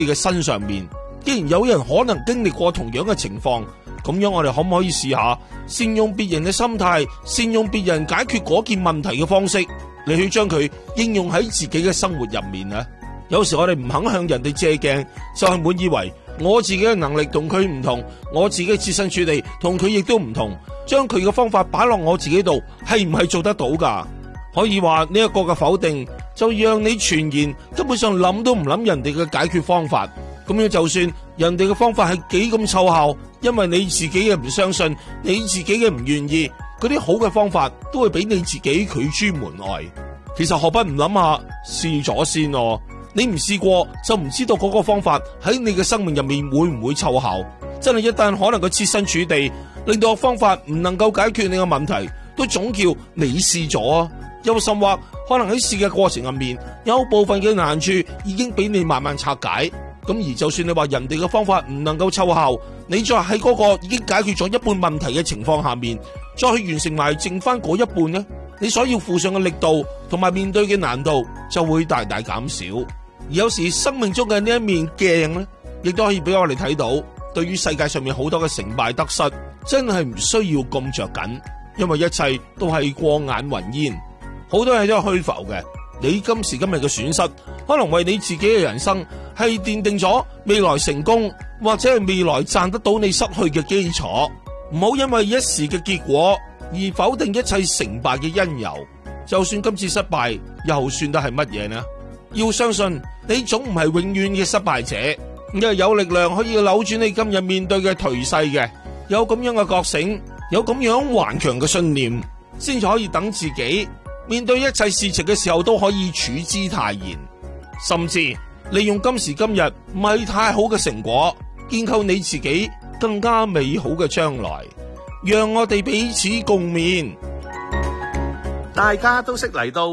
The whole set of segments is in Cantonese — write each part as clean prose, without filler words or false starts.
嘅身上面。既然有人可能經歷過同樣嘅情況，咁樣我哋可唔可以試下善用別人嘅心態，善用別人解決嗰件問題嘅方式，你去將佢應用喺自己嘅生活入面呢？有時我哋唔肯向人哋借鏡，就係滿以為我自己嘅能力同佢唔同，我自己設身處地同佢亦都唔同，將佢嘅方法擺落我自己度，係唔係做得到噶？可以話呢一個嘅否定，就讓你全然根本上諗都唔諗人哋嘅解決方法。咁樣就算人哋嘅方法係幾咁湊效，因為你自己嘅唔相信，你自己嘅唔願意，嗰啲好嘅方法都會俾你自己拒諸門外。其實何不唔諗下試咗先咯？你唔試過就唔知道嗰個方法喺你嘅生命入面會唔會湊效。真係一旦可能個設身處地令到個方法唔能夠解決你嘅問題，都總叫你試咗啊！又甚或可能喺試嘅過程入面，有部分嘅難處已經俾你慢慢拆解。咁而就算你話人哋嘅方法唔能夠湊效，你再喺嗰個已經解決咗一半問題嘅情況下面，再去完成埋剩翻嗰一半呢，你所要付上嘅力度同埋面對嘅難度就會大大減少。而有時生命中嘅呢一面鏡呢，亦都可以俾我哋睇到，對於世界上面好多嘅成敗得失，真係唔需要咁着緊，因為一切都係過眼雲煙，好多嘢都係虛浮嘅。你今時今日嘅損失，可能為你自己嘅人生係奠定咗未來成功，或者係未來賺得到你失去嘅基礎。唔好因為一時嘅結果而否定一切成敗嘅因由。就算今次失敗，又算得係乜嘢呢？要相信你總唔係永遠嘅失敗者，因為有力量可以扭轉你今日面對嘅頹勢嘅。有咁樣嘅覺醒，有咁樣頑強嘅信念，先至可以等自己面對一切事情嘅時候都可以處之泰然，甚至利用今時今日唔係太好嘅成果，建構你自己更加美好嘅將來。讓我哋彼此共勉。 大家都識嚟到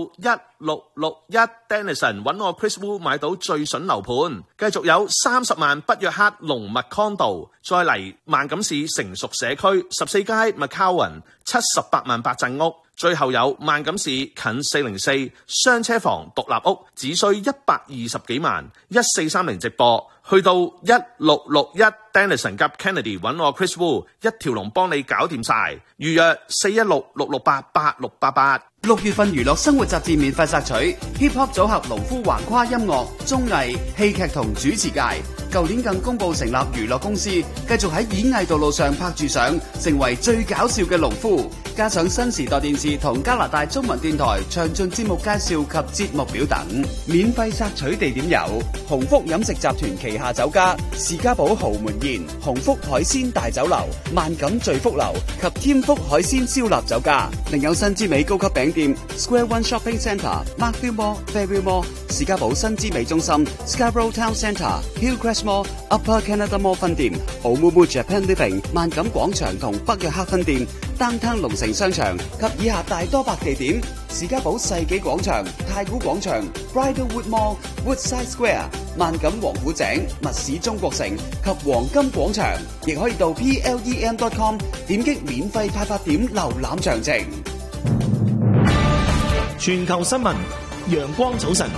1661 Denison 揾我 Chris Wu 買到最筍樓盤，繼續有30萬北約克龍脈 condo， 再嚟萬錦市成熟社區14街 McCowan 78萬八陣屋，最後有萬錦市近404雙車房獨立屋，只需120幾萬，1430直播。去到1661 Denison 及 Kennedy 揾我 Chris Wu， 一條龍幫你搞掂晒。預約416-668-8688。 6月份娛樂生活雜誌免費索取 Hip Hop 組合農夫橫跨音樂、綜藝、戲劇同主持界。舊年更公布成立娛樂公司，繼續喺演藝道路上拍住上，成為最搞笑嘅農夫。加上新時代電視同加拿大中文電台詳盡節目介紹及節目表等。免費索取地點有鴻福飲食集團旗下酒家士嘉堡豪門宴、鴻福海鮮大酒樓、萬錦聚福樓及添福海鮮燒臘酒家。另有新之美高級餅店 Square One Shopping Centre、Markville Mall、Fairview Mall、士嘉堡新之美中心、Scarborough Town Centre、Hillcrest Mall、Upper Canada Mall 分店、Oumuamua Japan Living、萬錦廣場同北約克分店、Downtown 龍城商場及以下大多白地點：士嘉堡世紀廣場、太古廣場、Bridlewood Mall、Woodside Square、萬錦王府井、密市中國城及黃金廣場。亦可以到 plem.com 點擊免費派發點瀏覽詳情。 全球新聞，陽光早晨。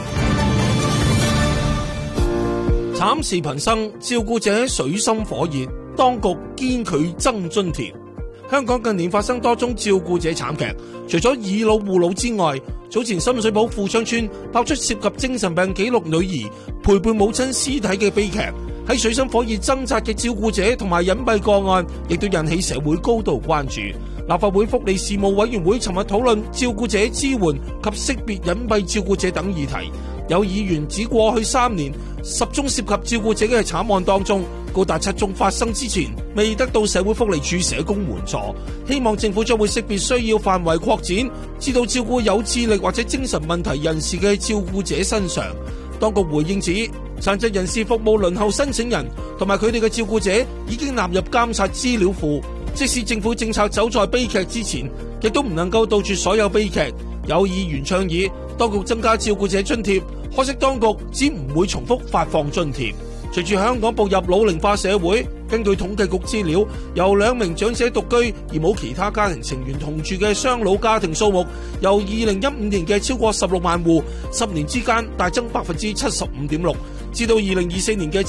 慘事頻生，照顧者水深火熱，當局堅拒增津貼。香港近年發生多宗照顧者慘劇，除咗以老護老之外，早前深水埗富昌村爆出涉及精神病記錄女兒陪伴母親屍體嘅悲劇。喺水深火熱掙扎嘅照顧者同埋隱蔽個案，亦都引起社會高度關注。立法會福利事務委員會尋日討論照顧者支援及識別隱蔽照顧者等議題。有議員指過去3年10宗涉及照顧者嘅慘案當中，高達7宗發生之前未得到社會福利署社工援助。希望政府將會識別需要範圍擴展，至到照顧有智力或者精神問題人士嘅照顧者身上。當局回應指，殘疾人士服務輪候申請人同埋佢哋嘅照顧者已經納入監察資料庫，即使政府政策走在悲劇之前，亦都唔能夠杜絕所有悲劇。有議員倡議當局增加照顧者津貼，可惜當局只唔會重複發放津貼。隨住香港步入老齡化社會，根據統計局資料，由2名長者獨居而冇其他家庭成員同住嘅雙老家庭數目，由2015年嘅超過16萬戶，10年之間大增 75.6%， 至到2024年嘅